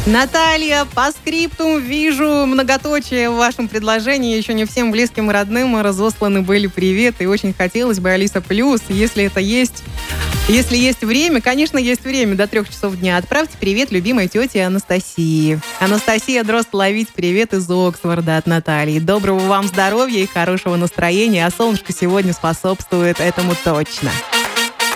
Наталья, по скриптум вижу многоточие в вашем предложении. Еще не всем близким и родным разосланы были приветы. И очень хотелось бы, Алиса Плюс, если есть время, конечно, есть время до 3 часов дня. Отправьте привет любимой тете Анастасии. Анастасия Дрозд ловить привет из Оксфорда от Натальи. Доброго вам здоровья и хорошего настроения. А солнышко сегодня способствует этому точно.